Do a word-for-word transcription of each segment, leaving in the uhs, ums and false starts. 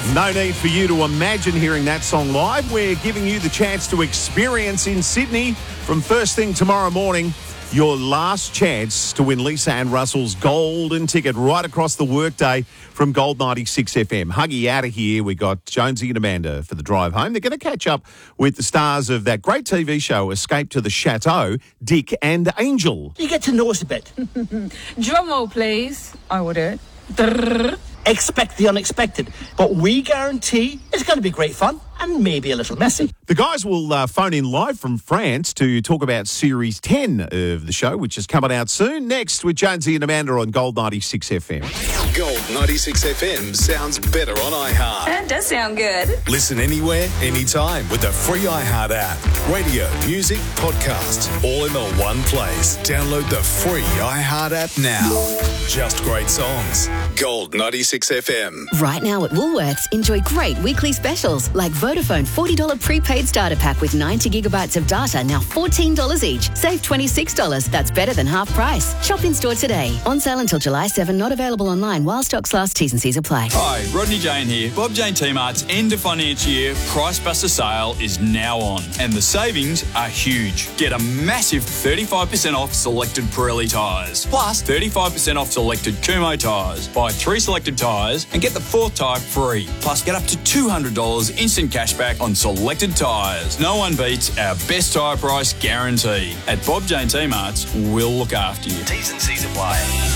No need for you to imagine hearing that song live. We're giving you the chance to experience in Sydney from first thing tomorrow morning your last chance to win Lisa and Russell's golden ticket right across the workday from Gold ninety-six F M. Huggy out of here. We got Jonesy and Amanda for the drive home. They're going to catch up with the stars of that great T V show, Escape to the Chateau, Dick and Angel. You get to know us a bit. Drum roll, please. I will do it. Expect the unexpected, but we guarantee it's going to be great fun and maybe a little messy. The guys will uh, phone in live from France to talk about Series ten of the show, which is coming out soon. Next, with Jonesy and Amanda on Gold ninety-six F M. Gold ninety-six F M sounds better on iHeart. That does sound good. Listen anywhere, anytime with the free iHeart app. Radio, music, podcasts, all in the one place. Download the free iHeart app now. Just great songs. Gold ninety-six F M. Right now at Woolworths, enjoy great weekly specials like Vodafone forty dollars prepaid starter pack with ninety gigabytes of data, now fourteen dollars each. Save twenty-six dollars. That's better than half price. Shop in store today. On sale until July seventh. Not available online while stocks last. T's and C's apply. Hi, Rodney Jane here. Bob Jane T-Mart's end of financial year Price Buster sale is now on, and the savings are huge. Get a massive thirty-five percent off selected Pirelli tyres, plus thirty-five percent off selected Kumho tyres. Buy three selected tyres and get the fourth tyre free. Plus, get up to two hundred dollars instant cashback on selected tyres. No one beats our best tyre price guarantee. At Bob Jane T-Mart's, we'll look after you. T's and C's apply.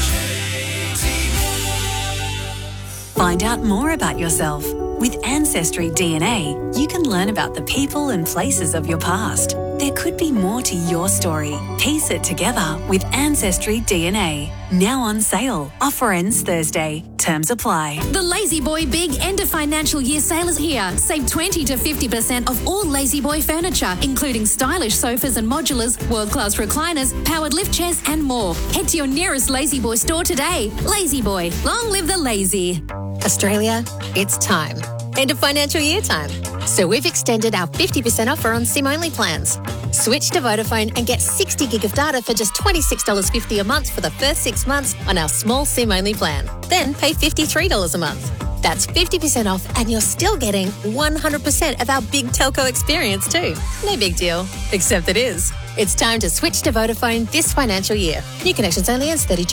Find out more about yourself. With Ancestry D N A, you can learn about the people and places of your past. There could be more to your story. Piece it together with Ancestry D N A. Now on sale. Offer ends Thursday. Terms apply. The Lazy Boy Big End of Financial Year sale is here. Save twenty to fifty percent off all Lazy Boy furniture, including stylish sofas and modulars, world-class recliners, powered lift chairs, and more. Head to your nearest Lazy Boy store today. Lazy Boy, long live the lazy. Australia, it's time. End of financial year time. So we've extended our fifty percent offer on SIM-only plans. Switch to Vodafone and get sixty gig of data for just twenty-six dollars fifty a month for the first six months on our small SIM-only plan. Then pay fifty-three dollars a month. That's fifty percent off, and you're still getting one hundred percent of our big telco experience too. No big deal, except it is. It's time to switch to Vodafone this financial year. New connections only ends thirty June.